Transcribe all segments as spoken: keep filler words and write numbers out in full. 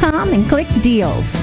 com and click deals.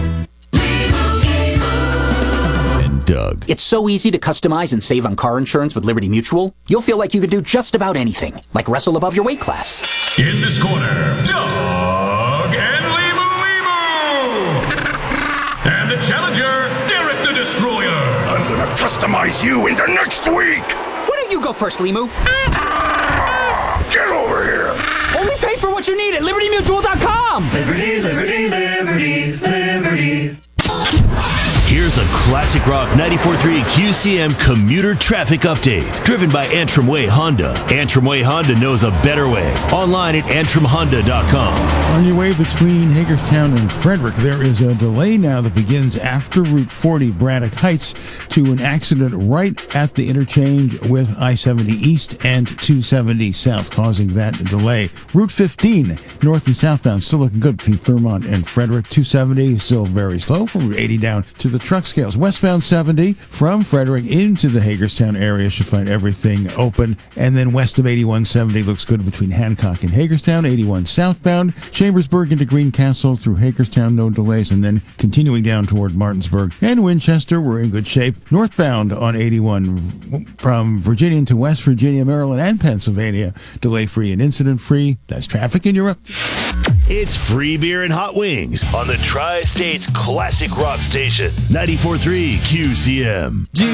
And Doug. It's so easy to customize and save on car insurance with Liberty Mutual. You'll feel like you could do just about anything, like wrestle above your weight class. In this corner, Doug and Limu Limu. And the challenger, Derek the Destroyer. I'm gonna customize you into next week. Why don't you go first, Limu? Ah, get over here. Only pay for what you need at liberty mutual dot com. Liberty, liberty, liberty, liberty. Here's a classic rock ninety-four point three Q C M commuter traffic update, driven by Antrim Way Honda. Antrim Way Honda knows a better way. Online at antrim honda dot com. On your way between Hagerstown and Frederick, there is a delay now that begins after Route forty, Braddock Heights, to an accident right at the interchange with I seventy East and two seventy South, causing that delay. Route fifteen, north and southbound, still looking good between Thurmont and Frederick. two seventy still very slow from Route eighty down to the truck scales. Westbound seventy from Frederick into the Hagerstown area should find everything open. And then west of eighty-one seventy looks good between Hancock and Hagerstown. eighty-one southbound, Chambersburg into Greencastle through Hagerstown, no delays. And then continuing down toward Martinsburg and Winchester, we're in good shape. Northbound on eighty-one from Virginia into West Virginia, Maryland, and Pennsylvania, delay-free and incident-free. That's traffic in Europe. It's free beer and hot wings on the Tri-State's classic rock station, ninety-four point three Q C M.